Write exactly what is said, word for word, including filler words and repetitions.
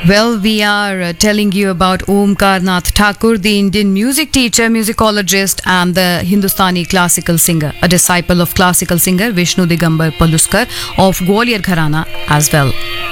Well, we are uh, telling you about Omkar Nath Thakur, the Indian music teacher, musicologist, and the Hindustani classical singer, a disciple of classical singer Vishnu Digambar Paluskar of Gwalior Gharana as well.